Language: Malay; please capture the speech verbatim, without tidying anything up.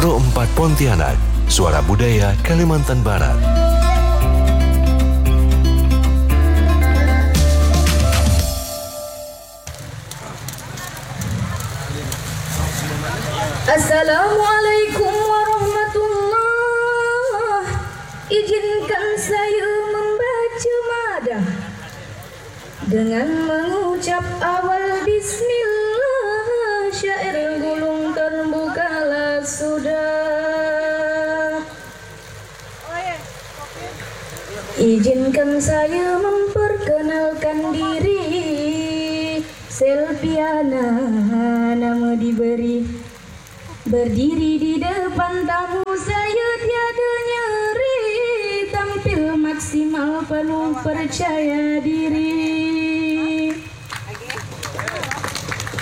Pro empat Pontianak, Suara Budaya Kalimantan Barat. Assalamualaikum warahmatullahi. Izinkan saya membaca madah dengan mengucap awal bismillah. Syair gulung terbukalah sudah. Izinkan saya memperkenalkan diri. Selviana nama diberi. Berdiri di depan tamu saya tiada nyeri. Tampil maksimal penuh percaya diri.